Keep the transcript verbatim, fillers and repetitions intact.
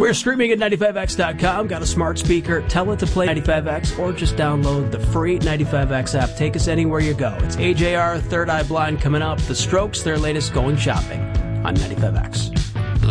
We're streaming at ninety-five x dot com. Got a smart speaker. Tell it to play ninety-five X or just download the free ninety-five X app. Take us anywhere you go. It's A J R, Third Eye Blind coming up. The Strokes, their latest Going Shopping on ninety-five X.